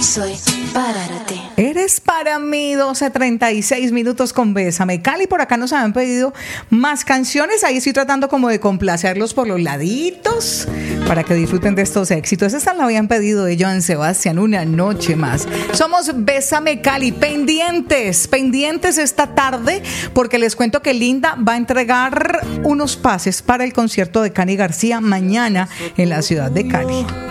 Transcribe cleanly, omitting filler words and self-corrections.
Soy para ti. Eres para mí, 12:36 con Bésame Cali. Por acá nos habían pedido más canciones. Ahí estoy tratando como de complacerlos por los laditos para que disfruten de estos éxitos. Esta la habían pedido de Joan Sebastián, Una noche más. Somos Bésame Cali, pendientes esta tarde, porque les cuento que Linda va a entregar unos pases para el concierto de Cani García mañana en la ciudad de Cali.